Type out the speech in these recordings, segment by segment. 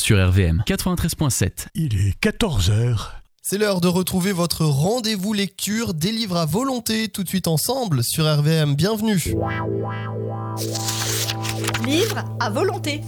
sur RVM 93.7. Il est 14h. C'est l'heure de retrouver votre rendez-vous lecture des livres à volonté tout de suite ensemble sur RVM. Bienvenue. Livre à volonté.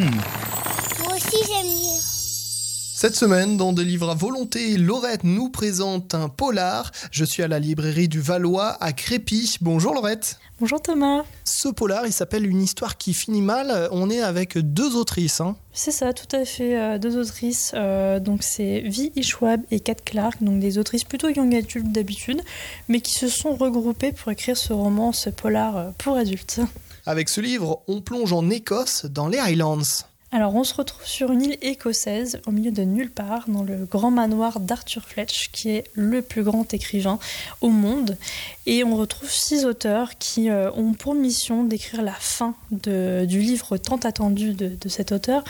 Moi aussi j'aime lire. Cette semaine, dans Des livres à volonté, Laurette nous présente un polar. Je suis à la librairie du Valois à Crépy. Bonjour Laurette. Bonjour Thomas. Ce polar, il s'appelle Une histoire qui finit mal. On est avec deux autrices. C'est ça, tout à fait, deux autrices. Donc c'est Vi Ishwab et Kat Clark, donc des autrices plutôt young adultes d'habitude, mais qui se sont regroupées pour écrire ce roman, ce polar pour adultes. Avec ce livre, on plonge en Écosse, dans les Highlands. Alors on se retrouve sur une île écossaise, au milieu de nulle part, dans le grand manoir d'Arthur Fletch, qui est le plus grand écrivain au monde. Et on retrouve 6 auteurs qui ont pour mission d'écrire la fin du livre tant attendu de cet auteur.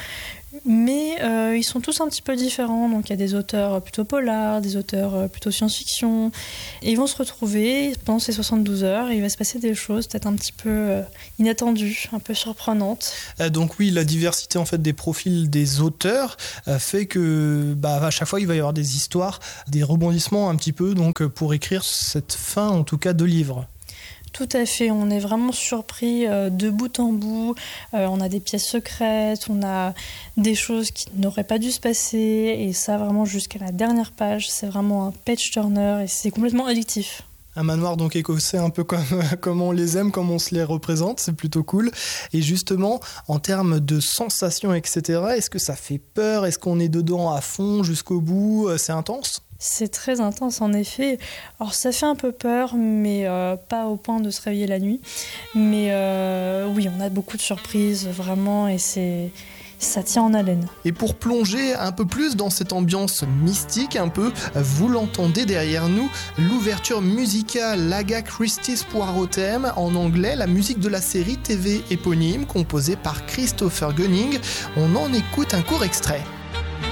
Mais ils sont tous un petit peu différents, donc il y a des auteurs plutôt polars, des auteurs plutôt science-fiction, et ils vont se retrouver pendant ces 72 heures, et il va se passer des choses peut-être un petit peu inattendues, un peu surprenantes. Donc oui, la diversité en fait des profils des auteurs fait que à chaque fois il va y avoir des histoires, des rebondissements un petit peu, donc pour écrire cette fin en tout cas de livre. Tout à fait, on est vraiment surpris de bout en bout, on a des pièces secrètes, on a des choses qui n'auraient pas dû se passer, et ça vraiment jusqu'à la dernière page, c'est vraiment un page-turner et c'est complètement addictif. Un manoir donc écossais un peu comme on les aime, comme on se les représente, c'est plutôt cool. Et justement, en termes de sensations, etc., est-ce que ça fait peur ? Est-ce qu'on est dedans à fond jusqu'au bout ? C'est intense ? C'est très intense en effet. Alors ça fait un peu peur, mais pas au point de se réveiller la nuit. Mais oui, on a beaucoup de surprises vraiment, et ça tient en haleine. Et pour plonger un peu plus dans cette ambiance mystique un peu, vous l'entendez derrière nous, l'ouverture musicale L'Agatha Christie's Poirot Theme, en anglais, la musique de la série TV éponyme composée par Christopher Gunning. On en écoute un court extrait.